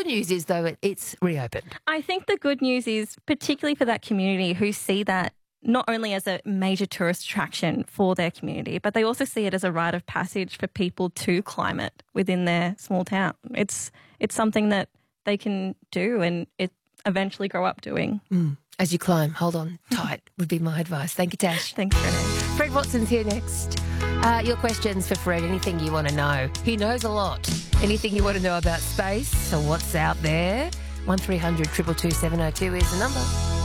good news is, though, it's reopened. I think the good news is, particularly for that community who see that not only as a major tourist attraction for their community, but they also see it as a rite of passage for people to climb it within their small town. It's something that they can do and it eventually grow up doing. As you climb, hold on tight would be my advice. Thank you, Tash. Thanks, Renee. Fred Watson's here next. Your questions for Fred, anything you want to know. He knows a lot. Anything you want to know about space or what's out there, 1300 222 702 is the number.